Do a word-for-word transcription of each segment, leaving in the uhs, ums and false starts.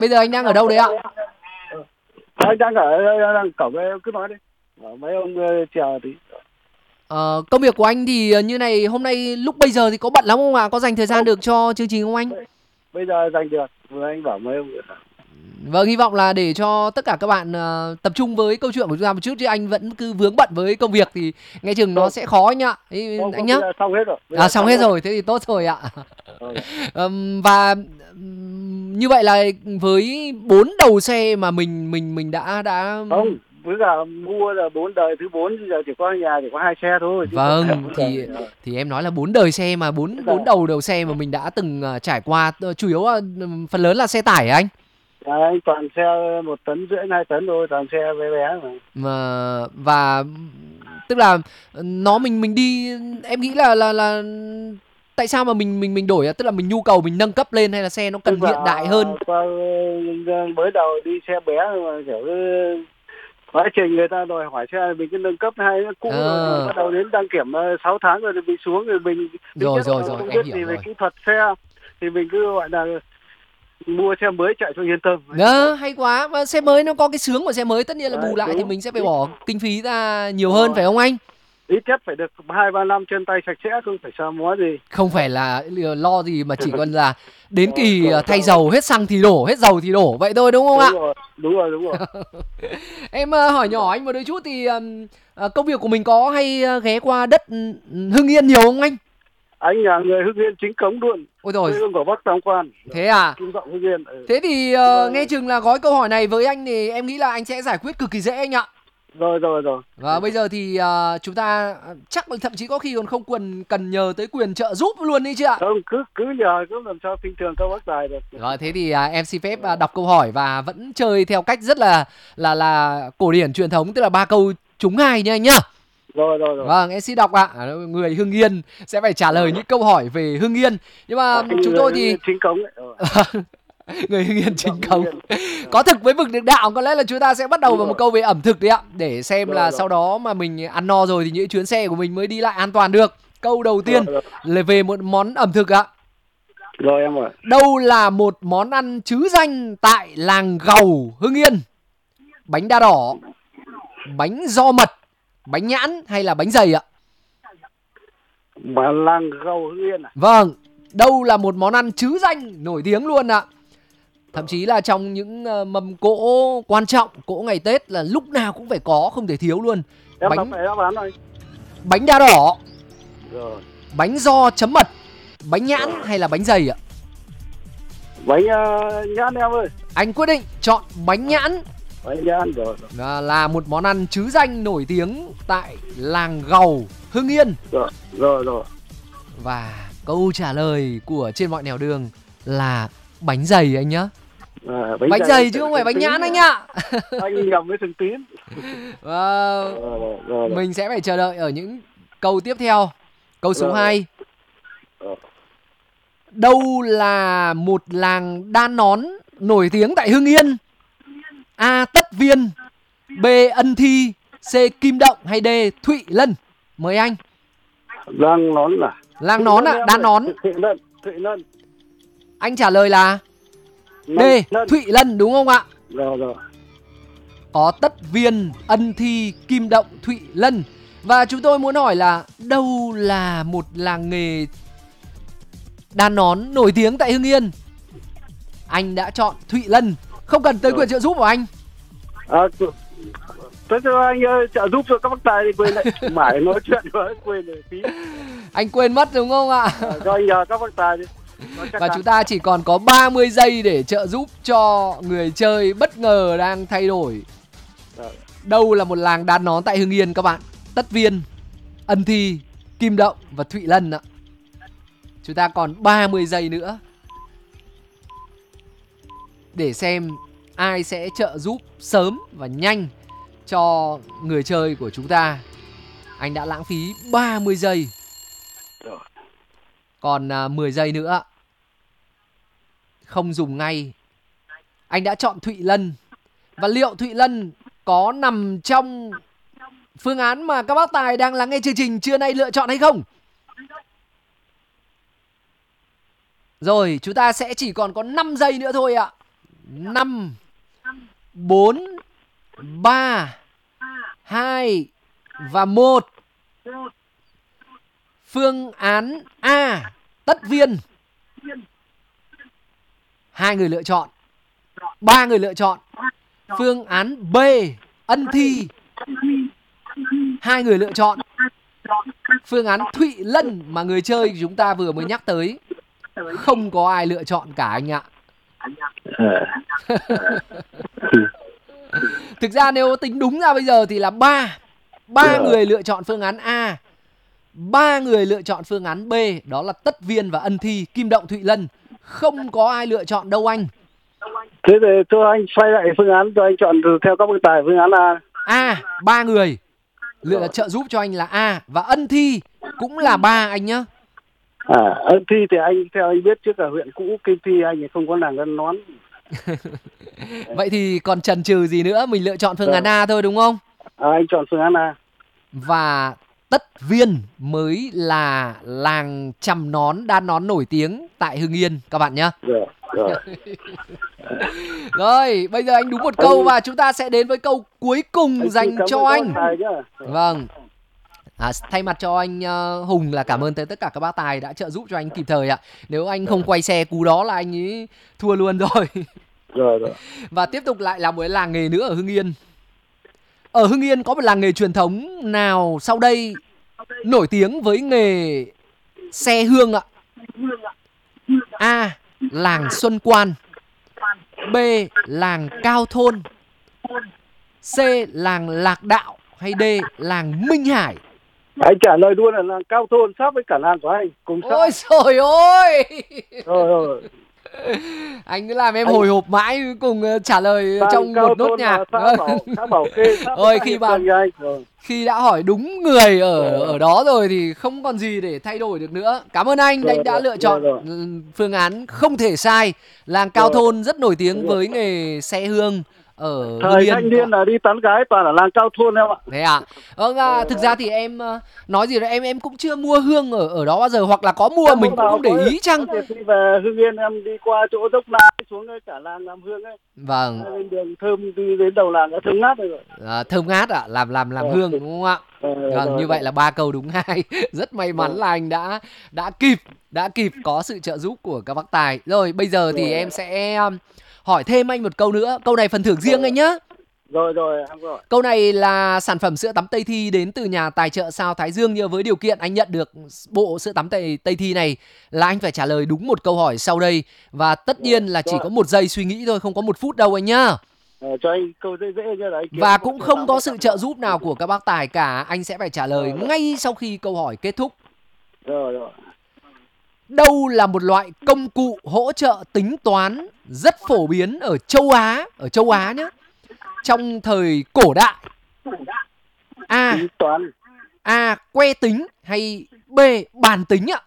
Bây giờ anh đang ở đâu đấy ạ? Ừ. Anh đang ở đang cổng đây, cứ nói đi. Mấy ông chờ tí. Ờ, công việc của anh thì như này, hôm nay lúc bây giờ thì có bận lắm không ạ? Có dành thời gian Không. được cho chương trình không anh? Bây giờ dành được. Vừa anh bảo mấy ông. Vâng, hy vọng là để cho tất cả các bạn uh, tập trung với câu chuyện của chúng ta một chút, chứ anh vẫn cứ vướng bận với công việc thì nghe chừng nó sẽ khó anh ạ. Ý, Không, anh không, nhá. bây giờ xong hết rồi. Bây À giờ xong hết rồi, thế thì tốt rồi ạ. Ừ. um, và um, như vậy là với bốn đầu xe mà mình mình mình đã đã Không, với cả mua là bốn đời thứ bốn, bây giờ chỉ có nhà chỉ có hai xe thôi chứ không phải Vâng, bốn thì đời. thì em nói là bốn đời xe mà bốn bốn đầu đầu xe mà mình đã từng uh, trải qua, uh, chủ yếu là um, phần lớn là xe tải hả anh? À, anh toàn xe một tấn rưỡi hai tấn thôi, toàn xe bé bé mà. Mà và tức là nó mình mình đi, em nghĩ là là là tại sao mà mình mình mình đổi á, tức là mình nhu cầu mình nâng cấp lên hay là xe nó cần Tức là hiện đại hơn? qua mới đầu đi xe bé mà kiểu quá trình người ta đòi hỏi xe mình cứ nâng cấp, hay cũ À, rồi thì bắt đầu đến đăng kiểm sáu tháng rồi thì mình xuống, rồi mình thứ rồi nhất rồi là rồi không em biết hiểu gì về rồi. kỹ thuật xe thì mình cứ gọi là mua xe mới chạy cho yên tâm. Đó, hay quá. Và xe mới nó có cái sướng của xe mới, tất nhiên là bù Đấy, lại thì đúng. mình sẽ phải bỏ kinh phí ra nhiều hơn, Rồi. phải không anh? Ít nhất phải được hai ba năm chân tay sạch sẽ, không phải sờ mó gì. Không phải là lo gì, mà chỉ còn là đến Rồi, kỳ rồi, thay rồi. dầu, hết xăng thì đổ, hết dầu thì đổ, vậy thôi đúng không Đúng ạ? rồi, đúng rồi, đúng rồi. Em uh, hỏi nhỏ anh một đôi chút thì um, uh, công việc của mình có hay uh, ghé qua đất um, Hưng Yên nhiều không anh? Anh là người Hưng Yên chính cống luôn. Ôi rồi. Quê hương của Bắc Tam Quan. Thế à? Kim Vọng Hưng Yên. Ừ. Thế thì uh, nghe chừng là gói câu hỏi này với anh thì em nghĩ là anh sẽ giải quyết cực kỳ dễ anh ạ. Rồi, rồi, rồi. Và bây giờ thì uh, chúng ta chắc là thậm chí có khi còn không cần cần nhờ tới quyền trợ giúp luôn đi chứ ạ? Không, cứ cứ nhờ, cứ làm sao tinh thường câu bác tài được. Rồi, thế thì uh, em xin phép uh, đọc câu hỏi và vẫn chơi theo cách rất là là là cổ điển truyền thống, tức là ba câu trúng hai nha anh nhá. Rồi, rồi, rồi. Vâng, em xin đọc ạ. À, người Hưng Yên sẽ phải trả lời những câu hỏi về Hưng Yên. Nhưng mà À, chúng tôi thì chính cống đấy. người Hưng Yên chính cống. Có thực với vực được đạo, có lẽ là chúng ta sẽ bắt đầu vào một câu về ẩm thực đấy ạ, để xem rồi, là rồi. Sau đó mà mình ăn no rồi thì những chuyến xe của mình mới đi lại an toàn được. Câu đầu tiên rồi, rồi. là về một món ẩm thực ạ. Rồi em ơi. Đâu là một món ăn trứ danh tại làng Gầu, Hưng Yên? Bánh đa đỏ, bánh giò mật, bánh nhãn hay là bánh dày ạ? Mà làng Gầu Hưng Yên à? Vâng, đâu là một món ăn trứ danh nổi tiếng luôn ạ. Thậm chí là trong những uh, mâm cỗ quan trọng, cỗ ngày Tết là lúc nào cũng phải có, không thể thiếu luôn. Em Bánh đọc phải đáp án rồi. Bánh đa đỏ, Rồi. bánh giò chấm mật, bánh nhãn rồi. hay là bánh dày ạ? Bánh uh, nhãn em ơi. Anh quyết định chọn bánh nhãn. Bánh nhãn rồi. Là, là một món ăn trứ danh nổi tiếng tại làng Gầu, Hưng Yên. Rồi, rồi, rồi. Và câu trả lời của Trên Mọi Nẻo Đường là bánh dày anh nhá. À, bánh, bánh dày chứ không phải bánh nhãn anh ạ. Anh nhầm với Thường Tín. Và rồi, rồi, rồi. Mình sẽ phải chờ đợi ở những câu tiếp theo. Câu số hai. Đâu là một làng đan nón nổi tiếng tại Hưng Yên? A. Tất Viên, B. Ân Thi, C. Kim Động hay D. Thụy Lân? Mời anh. Làng nón à? Làng nón ạ, à, đan nón. Thụy Lân, Thụy Lân. Anh trả lời là D. Lân. Thụy Lân đúng không ạ? Rồi, rồi. Có Tất Viên, Ân Thi, Kim Động, Thụy Lân. Và chúng tôi muốn hỏi là đâu là một làng nghề đan nón nổi tiếng tại Hưng Yên? Anh đã chọn Thụy Lân. Không cần tới quyền trợ giúp của anh. À, tôi cho anh uh, trợ giúp cho các bác tài thì quên lại. Mãi nói chuyện rồi quên rồi tí. Anh quên mất đúng không ạ? À, cho anh nhờ các bác tài đi. Và chúng ta chỉ còn có ba mươi giây để trợ giúp cho người chơi bất ngờ đang thay đổi. Đâu là một làng đan nón tại Hưng Yên các bạn? Tất Viên, Ân Thi, Kim Động và Thụy Lân ạ. Chúng ta còn ba mươi giây nữa để xem ai sẽ trợ giúp sớm và nhanh cho người chơi của chúng ta. Anh đã lãng phí ba mươi giây. Còn uh, mười giây nữa. Không dùng ngay. Anh đã chọn Thụy Lân. Và liệu Thụy Lân có nằm trong phương án mà các bác tài đang lắng nghe chương trình trưa nay lựa chọn hay không? Rồi, chúng ta sẽ chỉ còn có năm giây nữa thôi ạ. năm, bốn, ba, hai và một. Phương án A, Tất Viên. Hai người lựa chọn. Ba người lựa chọn. Phương án B, Ân Thi. Hai người lựa chọn. Phương án Thụy Lân mà người chơi chúng ta vừa mới nhắc tới, không có ai lựa chọn cả anh ạ. Thực ra nếu tính đúng ra bây giờ thì là ba ba người lựa chọn phương án A, ba người lựa chọn phương án B, đó là Tất Viên và Ân Thi, Kim Động, Thụy Lân. Không có ai lựa chọn đâu anh. Thế thì cho anh xoay lại phương án, cho anh chọn theo các bậc tài phương án A. A, ba người lựa trợ giúp cho anh là A, và Ân Thi cũng là ba anh nhá. À, Ân Thi thì anh theo anh biết trước ở huyện cũ Kim Thi anh không có nàng gân nón. Vậy thì còn chần chừ gì nữa, mình lựa chọn phương án A thôi đúng không? À, anh chọn phương án A. Và Tất Viên mới là làng chằm nón, đan nón nổi tiếng tại Hưng Yên các bạn nhé. Rồi, rồi. Rồi, bây giờ anh đúng một câu và chúng ta sẽ đến với câu cuối cùng dành cho anh. Vâng. À, thay mặt cho anh uh, Hùng là cảm ơn tới tất cả các bác tài đã trợ giúp cho anh kịp thời ạ. Nếu anh không quay xe cú đó là anh ấy thua luôn rồi. Rồi, rồi. Và tiếp tục lại là một làng nghề nữa ở Hưng Yên. Ở Hưng Yên có một làng nghề truyền thống nào sau đây nổi tiếng với nghề xe hương ạ? A, làng Xuân Quan. B, làng Cao Thôn. C, làng Lạc Đạo. Hay D, làng Minh Hải? Anh trả lời luôn là làng Cao Thôn, sát với cả làng của anh cùng sát. Ôi trời ơi. Rồi, rồi. Anh cứ làm em anh... hồi hộp mãi cùng trả lời làng trong một nốt nhạc. Ôi khi mà khi đã hỏi đúng người ở rồi. ở đó rồi thì không còn gì để thay đổi được nữa. Cảm ơn anh, rồi, anh đã rồi, lựa chọn rồi, rồi. phương án không thể sai. Làng Cao rồi. Thôn rất nổi tiếng với nghề xe hương ở thời thanh niên là đi tán gái toàn ở làng Cao Thôn em ạ. Thế à? Vâng, à, thực ra thì em nói gì đó em em cũng chưa mua hương ở ở đó bao giờ, hoặc là có mua em mình cũng không để ý chăng. Khi về Hưng Yên em đi qua chỗ dốc Nam xuống cả làng làm hương ấy. Vâng. Lên đường thơm đi đến đầu làng đã thơm ngát rồi. À, thơm ngát ạ, à? làm làm làm ờ. hương đúng không ạ? Ờ, vâng, rồi, như vậy là ba câu đúng hai. Rất may mắn ờ. là anh đã đã kịp đã kịp có sự trợ giúp của các bác tài. Rồi bây giờ thì rồi. em sẽ hỏi thêm anh một câu nữa. Câu này phần thưởng riêng rồi. anh nhá. Rồi rồi, em rồi. Câu này là sản phẩm sữa tắm Tây Thi đến từ nhà tài trợ Sao Thái Dương, nhưng với điều kiện anh nhận được bộ sữa tắm Tây, Tây Thi này là anh phải trả lời đúng một câu hỏi sau đây. Và tất nhiên là chỉ có một giây suy nghĩ thôi, không có một phút đâu anh nhá. Ờ, cho anh câu dễ dễ như là và cũng không có sự trợ giúp nào của các bác tài cả. Anh sẽ phải trả lời rồi. ngay sau khi câu hỏi kết thúc. Rồi rồi. Đâu là một loại công cụ hỗ trợ tính toán rất phổ biến ở châu Á, ở châu Á nhé, trong thời cổ đại? A. Tính toán. A. Que tính hay B. Bàn tính ạ?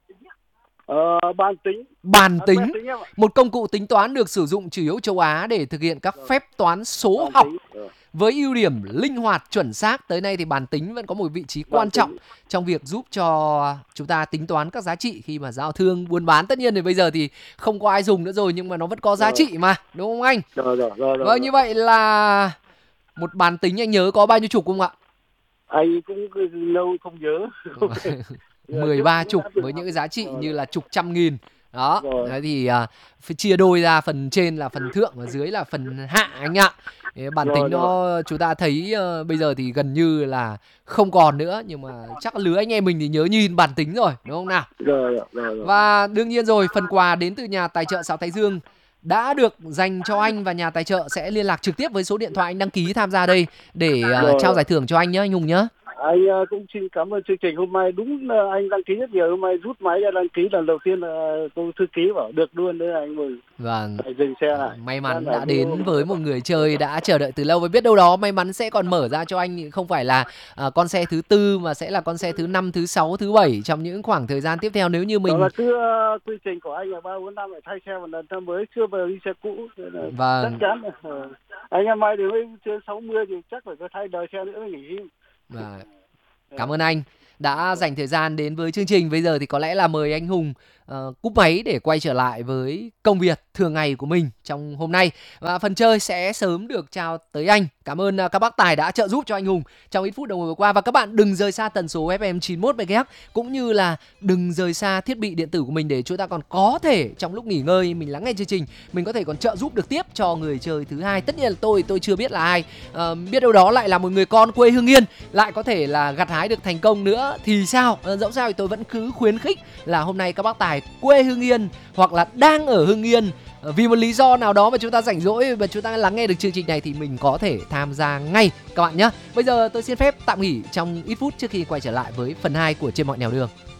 Ờ, bàn tính. Bàn tính. À, tính một công cụ tính toán được sử dụng chủ yếu châu Á để thực hiện các phép toán số bàn học với ưu điểm linh hoạt, chuẩn xác. Tới nay thì bàn tính vẫn có một vị trí quan trọng trong việc giúp cho chúng ta tính toán các giá trị khi mà giao thương buôn bán. Tất nhiên thì bây giờ thì không có ai dùng nữa rồi, nhưng mà nó vẫn có giá rồi. trị mà, đúng không anh? Rồi rồi rồi. Vâng, như vậy là một bàn tính anh nhớ có bao nhiêu trục không ạ? Anh cũng lâu không nhớ. mười ba trục với những cái giá trị như là trục trăm nghìn. Đó, đấy thì uh, chia đôi ra, phần trên là phần thượng và dưới là phần hạ anh ạ. Bản rồi, tính nó rồi. Chúng ta thấy uh, bây giờ thì gần như là không còn nữa, nhưng mà chắc lứa anh em mình thì nhớ nhìn bản tính rồi, đúng không nào? Rồi, rồi, rồi. Và đương nhiên rồi, phần quà đến từ nhà tài trợ Sao Thái Dương đã được dành cho anh, và nhà tài trợ sẽ liên lạc trực tiếp với số điện thoại anh đăng ký tham gia đây để uh, trao giải thưởng cho anh nhé, anh Hùng nhé. Anh uh, cũng xin cảm ơn chương trình hôm nay. Đúng uh, anh đăng ký rất nhiều, hôm nay rút máy ra đăng ký lần đầu tiên là uh, cô thư ký bảo được luôn đấy, anh mừng. Vâng. Phải dừng xe lại. May mắn đã đến với một người chơi đã chờ đợi từ lâu, và biết đâu đó may mắn sẽ còn mở ra cho anh không phải là uh, con xe thứ tư mà sẽ là con xe thứ năm, thứ sáu, thứ bảy trong những khoảng thời gian tiếp theo, nếu như mình. Đó là cứ uh, quy trình của anh là ba bốn năm lại thay xe một lần, năm mới chưa bao giờ đi xe cũ. Vâng. Chắc chắn là uh, anh em mai đến với trên sáu mươi thì chắc phải có thay đời xe nữa mới nghỉ. Vâng. Cảm ơn anh đã dành thời gian đến với chương trình. Bây giờ thì có lẽ là mời anh Hùng uh, cúp máy để quay trở lại với công việc thường ngày của mình trong hôm nay. Và phần chơi sẽ sớm được trao tới anh. Cảm ơn uh, các bác tài đã trợ giúp cho anh Hùng trong ít phút đồng hồ vừa qua. Và các bạn đừng rời xa tần số ép em chín mươi mốt mê ga héc, cũng như là đừng rời xa thiết bị điện tử của mình, để chúng ta còn có thể trong lúc nghỉ ngơi mình lắng nghe chương trình, mình có thể còn trợ giúp được tiếp cho người chơi thứ hai. Tất nhiên là tôi tôi chưa biết là ai, uh, biết đâu đó lại là một người con quê Hưng Yên, lại có thể là gặt hái được thành công nữa thì sao. Uh, dẫu sao thì tôi vẫn cứ khuyến khích là hôm nay các bác tài quê Hưng Yên hoặc là đang ở Hưng Yên, uh, vì một lý do nào đó mà chúng ta rảnh rỗi và chúng ta lắng nghe được chương trình này thì mình có thể tham gia ngay các bạn nhé. Bây giờ tôi xin phép tạm nghỉ trong ít phút trước khi quay trở lại với phần hai của Trên Mọi Nẻo Đường.